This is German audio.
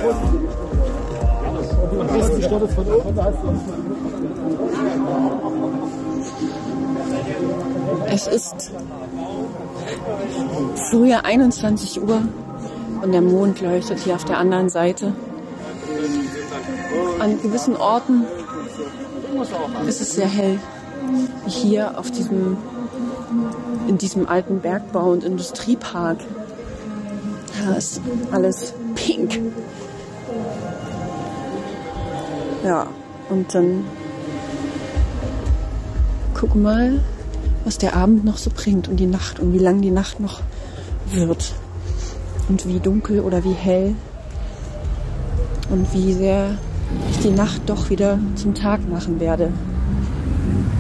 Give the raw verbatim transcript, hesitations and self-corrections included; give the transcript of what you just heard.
Es ist früher einundzwanzig Uhr und der Mond leuchtet hier auf der anderen Seite. An gewissen Orten ist es sehr hell. Wie hier auf diesem, in diesem alten Bergbau- und Industriepark. Da ist alles pink. Ja, und dann guck mal, was der Abend noch so bringt und die Nacht und wie lang die Nacht noch wird. Und wie dunkel oder wie hell. Und wie sehr ich die Nacht doch wieder zum Tag machen werde.